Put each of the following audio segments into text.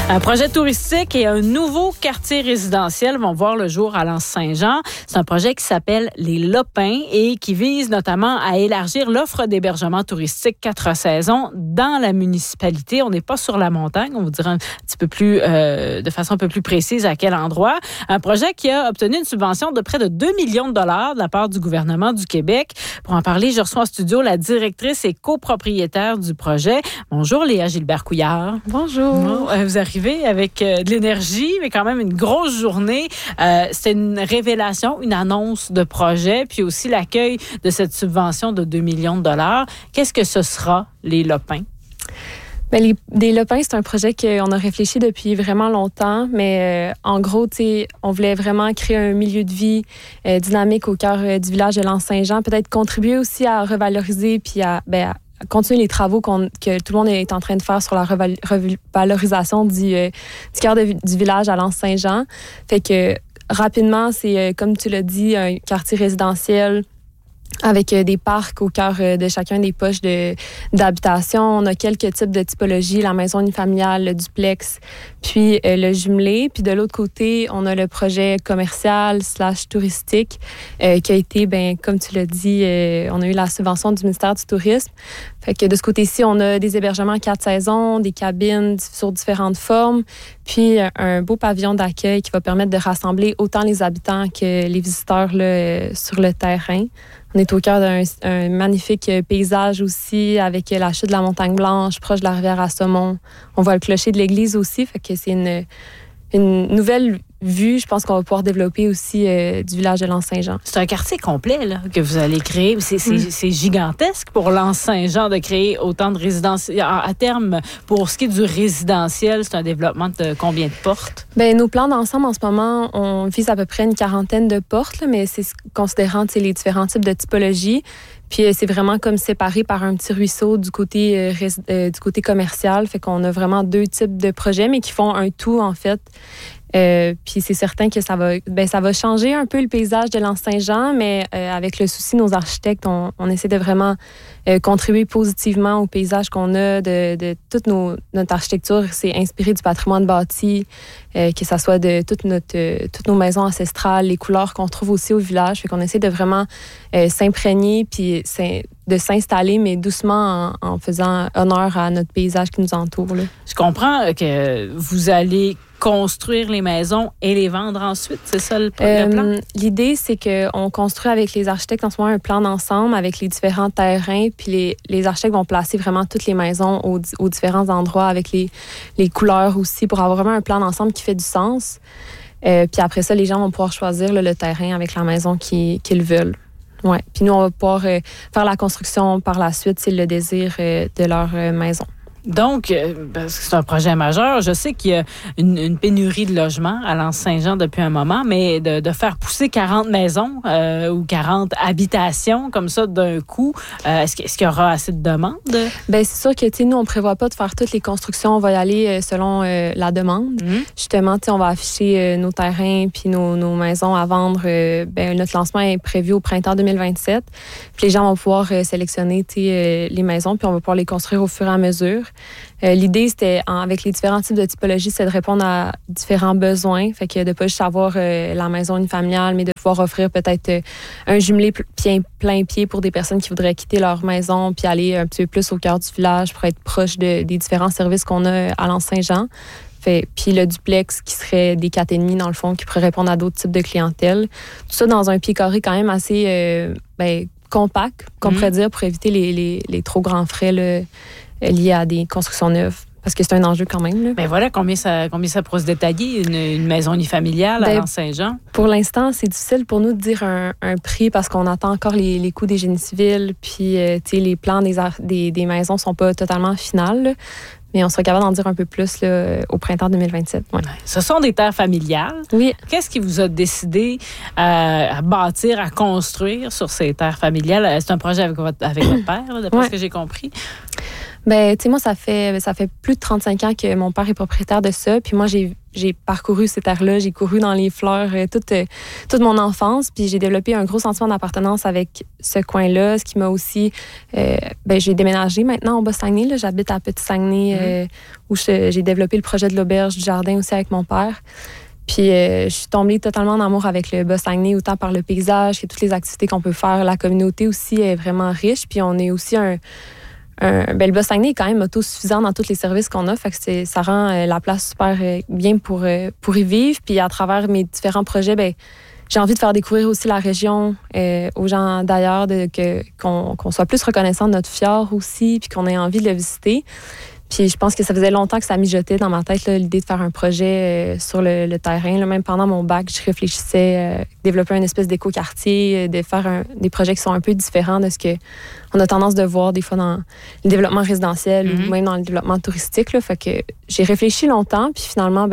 Un projet touristique et un nouveau quartier résidentiel vont voir le jour à L'Anse-Saint-Jean. C'est un projet qui s'appelle Les Lopins et qui vise notamment à élargir l'offre d'hébergement touristique 4 saisons dans la municipalité. On n'est pas sur la montagne, on vous dira un petit peu plus, de façon un peu plus précise à quel endroit. Un projet qui a obtenu une subvention de près de 2 millions de dollars de la part du gouvernement du Québec. Pour en parler, je reçois en studio la directrice et copropriétaire du projet. Bonjour Léa Gilbert-Couillard. Bonjour. Vous arrivez avec de l'énergie, mais quand même une grosse journée. C'est une révélation, une annonce de projet, puis aussi l'accueil de cette subvention de 2 millions de dollars. Qu'est-ce que ce sera, les Lopins? Bien, des Lopins, c'est un projet qu'on a réfléchi depuis vraiment longtemps, mais en gros, on voulait vraiment créer un milieu de vie dynamique au cœur du village de L'Anse-Saint-Jean, peut-être contribuer aussi à revaloriser puis à continuer les travaux que tout le monde est en train de faire sur la revalorisation du cœur du village à L'Anse-Saint-Jean. Fait que rapidement, c'est, comme tu l'as dit, un quartier résidentiel avec des parcs au cœur de chacun des poches d'habitation. On a quelques types de typologies, la maison unifamiliale, le duplex, puis le jumelé. Puis de l'autre côté, on a le projet commercial / touristique qui a été, comme tu l'as dit, on a eu la subvention du ministère du Tourisme. Fait que de ce côté-ci, on a des hébergements 4 saisons, des cabines sur différentes formes, puis un beau pavillon d'accueil qui va permettre de rassembler autant les habitants que les visiteurs là, sur le terrain. On est au cœur d'un magnifique paysage aussi, avec la chute de la Montagne Blanche, proche de la rivière à Saumon. On voit le clocher de l'église aussi, fait que c'est une nouvelle vue, je pense qu'on va pouvoir développer aussi du village de L'Anse-Saint-Jean. C'est un quartier complet là, que vous allez créer. C'est gigantesque pour L'Anse-Saint-Jean de créer autant de résidences. À terme, pour ce qui est du résidentiel, c'est un développement de combien de portes? Bien, nos plans d'ensemble, en ce moment, on vise à peu près une 40aine de portes, là, mais c'est considérant les différents types de typologies. Puis c'est vraiment comme séparé par un petit ruisseau du côté commercial. Fait qu'on a vraiment 2 types de projets, mais qui font un tout, en fait. Puis c'est certain que ça va changer un peu le paysage de L'Anse-Saint-Jean, mais avec le souci de nos architectes, on essaie de vraiment contribuer positivement au paysage qu'on a, de toute notre architecture. C'est inspiré du patrimoine bâti, que ça soit de toutes nos maisons ancestrales, les couleurs qu'on trouve aussi au village. Fait qu'on essaie de vraiment s'imprégner puis de s'installer, mais doucement en faisant honneur à notre paysage qui nous entoure. Là. Je comprends que vous allez construire les maisons et les vendre ensuite, c'est ça le plan? L'idée, c'est qu'on construit avec les architectes en ce moment un plan d'ensemble avec les différents terrains, puis les architectes vont placer vraiment toutes les maisons aux différents endroits avec les couleurs aussi pour avoir vraiment un plan d'ensemble qui fait du sens. Puis après ça, les gens vont pouvoir choisir le terrain avec la maison qu'ils veulent. Ouais. Puis nous, on va pouvoir faire la construction par la suite s'ils le désirent de leur maison. Donc, parce que c'est un projet majeur, je sais qu'il y a une pénurie de logements à L'Anse-Saint-Jean depuis un moment, mais de faire pousser 40 maisons ou 40 habitations comme ça d'un coup, est-ce qu'il y aura assez de demandes? Bien, c'est sûr que nous, on ne prévoit pas de faire toutes les constructions. On va y aller selon la demande. Justement, on va afficher nos terrains puis nos maisons à vendre. Notre lancement est prévu au printemps 2027. Puis les gens vont pouvoir sélectionner les maisons, puis on va pouvoir les construire au fur et à mesure. L'idée, c'était, avec les différents types de typologies, c'est de répondre à différents besoins. Fait que de ne pas juste avoir la maison unifamiliale, mais de pouvoir offrir peut-être un jumelé plein pied pour des personnes qui voudraient quitter leur maison puis aller un petit peu plus au cœur du village pour être proche des différents services qu'on a à L'Anse-Saint-Jean. Puis le duplex qui serait des 4,5 dans le fond, qui pourrait répondre à d'autres types de clientèle. Tout ça dans un pied carré quand même assez compact, qu'on pourrait dire, pour éviter les trop grands frais là, liés à des constructions neuves. Parce que c'est un enjeu quand même. Là. Mais voilà, combien ça pourrait se détailler, une maison unifamiliale à L'Anse-Saint-Jean? Pour l'instant, c'est difficile pour nous de dire un prix parce qu'on attend encore les coûts des génies civils. Puis, les plans des maisons ne sont pas totalement finales. Là. Mais on sera capable d'en dire un peu plus là, au printemps 2027. Ouais. Ce sont des terres familiales. Oui. Qu'est-ce qui vous a décidé à bâtir, à construire sur ces terres familiales? C'est un projet avec votre père, là, d'après ce que j'ai compris? Ben, tu sais, moi, ça fait plus de 35 ans que mon père est propriétaire de ça. Puis moi, j'ai parcouru ces terres-là, j'ai couru dans les fleurs toute mon enfance. Puis j'ai développé un gros sentiment d'appartenance avec ce coin-là, ce qui m'a aussi... j'ai déménagé maintenant au Bas-Saguenay. Là. J'habite à Petit-Saguenay, où j'ai développé le projet de l'auberge du jardin aussi avec mon père. Puis je suis tombée totalement en amour avec le Bas-Saguenay, autant par le paysage que toutes les activités qu'on peut faire. La communauté aussi est vraiment riche. Puis on est aussi le Bas-Saguenay est quand même autosuffisant dans tous les services qu'on a. Fait que ça rend la place super bien pour y vivre. Puis à travers mes différents projets, j'ai envie de faire découvrir aussi la région aux gens d'ailleurs, qu'on soit plus reconnaissant de notre fjord aussi, puis qu'on ait envie de le visiter. Puis je pense que ça faisait longtemps que ça mijotait dans ma tête, là, l'idée de faire un projet sur le terrain. Là, même pendant mon bac, je réfléchissais développer une espèce d'éco-quartier, de faire des projets qui sont un peu différents de ce qu'on a tendance de voir des fois dans le développement résidentiel ou même dans le développement touristique. Là. Fait que j'ai réfléchi longtemps, puis finalement,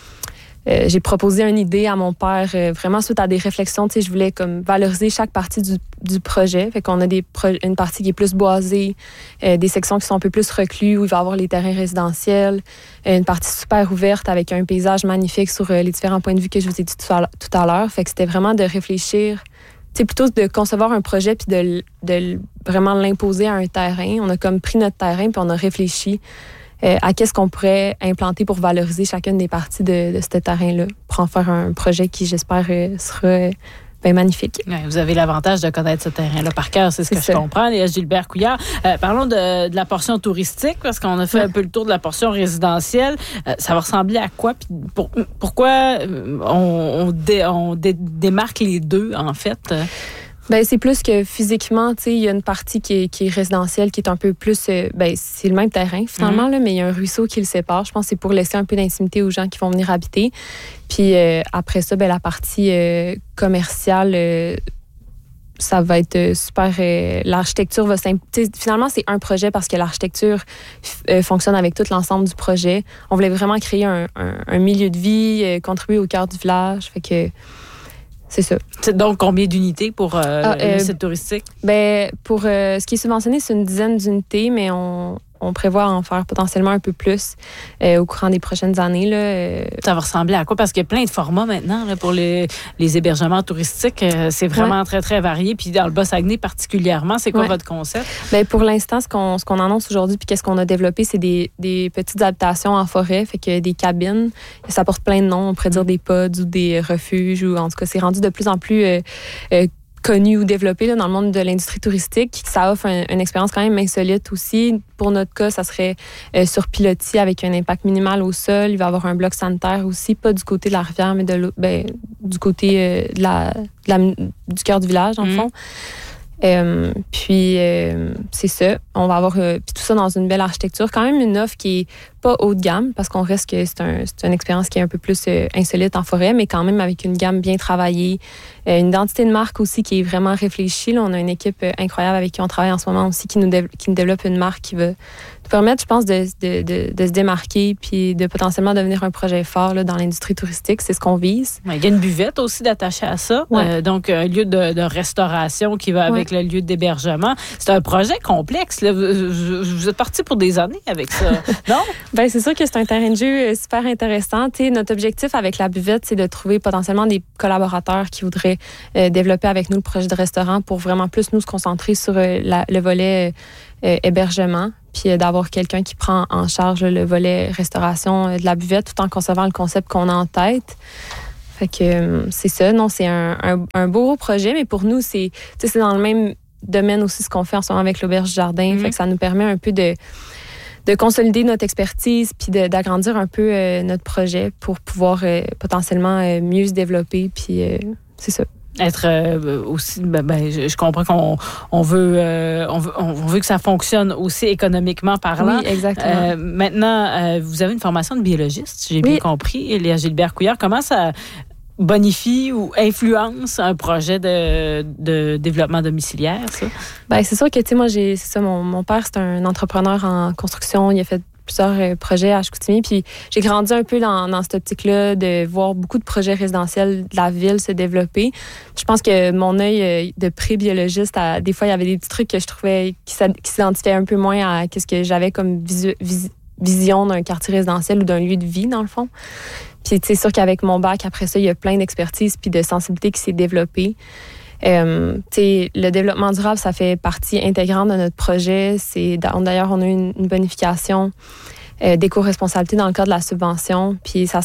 j'ai proposé une idée à mon père, vraiment suite à des réflexions. Je voulais comme valoriser chaque partie du projet. Fait qu'on a une partie qui est plus boisée, des sections qui sont un peu plus reclues, où il va y avoir les terrains résidentiels, une partie super ouverte avec un paysage magnifique sur les différents points de vue que je vous ai dit tout à l'heure. Fait que c'était vraiment de réfléchir, plutôt de concevoir un projet puis de vraiment l'imposer à un terrain. On a comme pris notre terrain puis on a réfléchi à qu'est-ce qu'on pourrait implanter pour valoriser chacune des parties de ce terrain-là, pour en faire un projet qui, j'espère, sera magnifique. Ouais, vous avez l'avantage de connaître ce terrain-là par cœur, c'est ce que je comprends. Léa Gilbert Couillard, parlons de la portion touristique, parce qu'on a fait un peu le tour de la portion résidentielle. Ça va ressembler à quoi? Puis pourquoi on démarque les deux, en fait? C'est plus que physiquement, il y a une partie qui est résidentielle, qui est un peu plus... c'est le même terrain, finalement, là, mais il y a un ruisseau qui le sépare. Je pense que c'est pour laisser un peu d'intimité aux gens qui vont venir habiter. Puis après ça, la partie commerciale... ça va être super... l'architecture va... Finalement, c'est un projet parce que l'architecture fonctionne avec tout l'ensemble du projet. On voulait vraiment créer un milieu de vie, contribuer au cœur du village. Fait que... C'est ça. C'est donc combien d'unités pour le site touristique? Pour ce qui est subventionné, c'est une dizaine d'unités, mais on prévoit en faire potentiellement un peu plus au courant des prochaines années. Là. Ça va ressembler à quoi? Parce qu'il y a plein de formats maintenant là, pour les hébergements touristiques. C'est vraiment très, très varié. Puis dans le Bas-Saguenay particulièrement, c'est quoi votre concept? Pour l'instant, ce qu'on annonce aujourd'hui puis qu'est-ce qu'on a développé, c'est des petites habitations en forêt, fait que des cabines. Ça porte plein de noms. On pourrait dire des pods ou des refuges. Ou en tout cas, c'est rendu de plus en plus... connu ou développé là, dans le monde de l'industrie touristique. Ça offre une expérience quand même insolite aussi. Pour notre cas, ça serait sur pilotis avec un impact minimal au sol. Il va y avoir un bloc sanitaire aussi, pas du côté de la rivière, mais du côté du cœur du village, en fond. C'est ça. On va avoir puis tout ça dans une belle architecture. Quand même une offre qui est pas haut de gamme parce qu'on reste que c'est une expérience qui est un peu plus insolite en forêt, mais quand même avec une gamme bien travaillée. Une identité de marque aussi qui est vraiment réfléchie. Là, on a une équipe incroyable avec qui on travaille en ce moment aussi qui nous développe une marque qui va nous permettre, je pense, de se démarquer puis de potentiellement devenir un projet fort là, dans l'industrie touristique. C'est ce qu'on vise. Il y a une buvette aussi d'attacher à ça. Donc, un lieu de restauration qui va avec le lieu d'hébergement. C'est un projet complexe. Là. Vous êtes partis pour des années avec ça, non? C'est sûr que c'est un terrain de jeu super intéressant. T'sais, notre objectif avec la buvette, c'est de trouver potentiellement des collaborateurs qui voudraient développer avec nous le projet de restaurant pour vraiment plus nous se concentrer sur le volet hébergement, puis d'avoir quelqu'un qui prend en charge le volet restauration de la buvette tout en conservant le concept qu'on a en tête. Fait que c'est ça. Non, c'est un beau projet, mais pour nous, c'est dans le même domaine aussi ce qu'on fait en ce moment avec l'auberge du jardin. Fait que ça nous permet un peu de consolider notre expertise puis d'agrandir un peu notre projet pour pouvoir potentiellement mieux se développer. Puis c'est ça. Être aussi, je comprends qu'on veut que ça fonctionne aussi économiquement parlant. Oui, exactement. Maintenant, vous avez une formation de biologiste, si j'ai bien compris, Léa Gilbert Couillard. Comment ça bonifie ou influence un projet de développement domiciliaire, ça? C'est sûr que, tu sais, moi, mon père, c'est un entrepreneur en construction. Il a fait plusieurs projets à Chicoutimi. Puis j'ai grandi un peu dans cette optique-là de voir beaucoup de projets résidentiels de la ville se développer. Je pense que mon œil de pré-biologiste, des fois, il y avait des petits trucs que je trouvais qui s'identifiaient un peu moins à ce que j'avais comme vision d'un quartier résidentiel ou d'un lieu de vie, dans le fond. Puis c'est sûr qu'avec mon bac, après ça, il y a plein d'expertise puis de sensibilité qui s'est développée. Le développement durable, ça fait partie intégrante de notre projet. D'ailleurs, on a eu une bonification d'éco-responsabilité dans le cadre de la subvention. Puis ça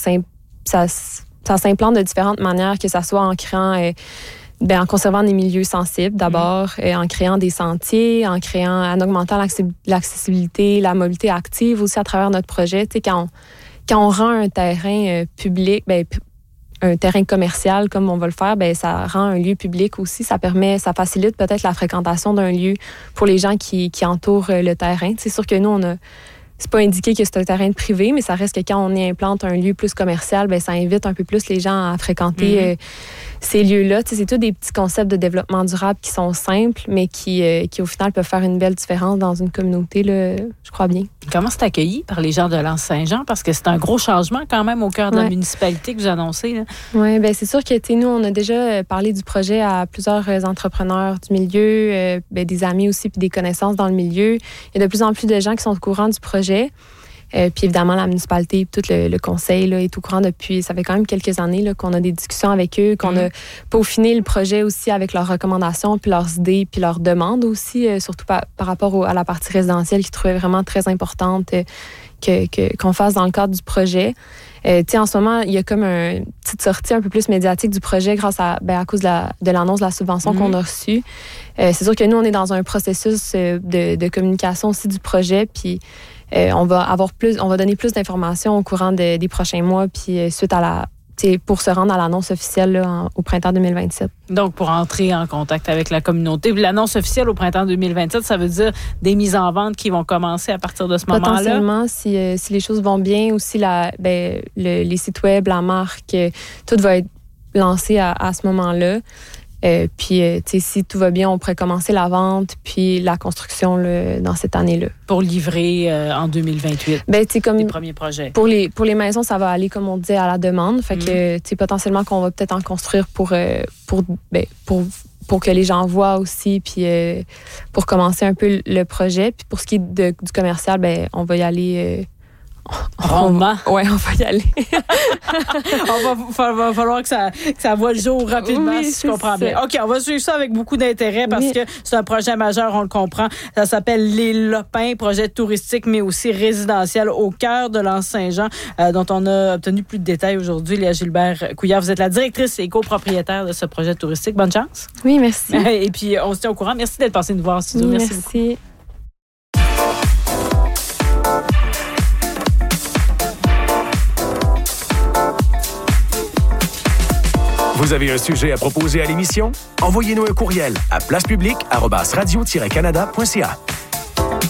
s'implante de différentes manières, que ça soit en créant, en conservant des milieux sensibles d'abord, en créant des sentiers, en augmentant l'accessibilité, la mobilité active aussi à travers notre projet. Quand on rend un terrain public, un terrain commercial comme on va le faire, ça rend un lieu public aussi. Ça facilite peut-être la fréquentation d'un lieu pour les gens qui entourent le terrain. C'est sûr que nous, c'est pas indiqué que c'est un terrain privé, mais ça reste que quand on y implante un lieu plus commercial, ça invite un peu plus les gens à fréquenter ces lieux-là. C'est tous des petits concepts de développement durable qui sont simples, mais qui au final peuvent faire une belle différence dans une communauté, là, je crois bien. Comment c'est accueilli par les gens de l'Anse-Saint-Jean? Parce que c'est un gros changement quand même au cœur de la municipalité que vous annoncez. Oui, c'est sûr que nous, on a déjà parlé du projet à plusieurs entrepreneurs du milieu, des amis aussi, puis des connaissances dans le milieu. Il y a de plus en plus de gens qui sont au courant du projet. Puis évidemment, la municipalité, tout le conseil là, est au courant depuis, ça fait quand même quelques années là, qu'on a des discussions avec eux, qu'on a peaufiné le projet aussi avec leurs recommandations, puis leurs idées, puis leurs demandes aussi, surtout par rapport à la partie résidentielle qu'ils trouvaient vraiment très importante qu'on fasse dans le cadre du projet. En ce moment, il y a comme une petite sortie un peu plus médiatique du projet grâce à cause de l'annonce de la subvention qu'on a reçue. C'est sûr que nous, on est dans un processus de communication aussi du projet, puis on va donner plus d'informations au courant des prochains mois, puis suite à pour se rendre à l'annonce officielle là, au printemps 2027. Donc, pour entrer en contact avec la communauté. L'annonce officielle au printemps 2027, ça veut dire des mises en vente qui vont commencer à partir de ce moment-là? Potentiellement, si les choses vont bien, aussi les sites web, la marque, tout va être lancé à ce moment-là. Puis, si tout va bien, on pourrait commencer la vente puis la construction là, dans cette année-là. Pour livrer en 2028, comme les premiers projets. Pour les maisons, ça va aller, comme on disait, à la demande. Fait que, potentiellement qu'on va peut-être en construire pour que les gens voient aussi, puis pour commencer un peu le projet. Puis pour ce qui est du commercial, on va y aller... Rondement. Oui, on va y aller. va falloir que ça voit le jour rapidement, si je comprends bien. OK, on va suivre ça avec beaucoup d'intérêt parce que c'est un projet majeur, on le comprend. Ça s'appelle Les Lopins, projet touristique, mais aussi résidentiel au cœur de l'Anse-Saint-Jean, dont on a obtenu plus de détails aujourd'hui. Léa Gilbert-Couillard, vous êtes la directrice et copropriétaire de ce projet touristique. Bonne chance. Oui, merci. Et puis, on se tient au courant. Merci d'être passé nous voir en studio. Merci beaucoup. Vous avez un sujet à proposer à l'émission? Envoyez-nous un courriel à placepublique@radio-canada.ca.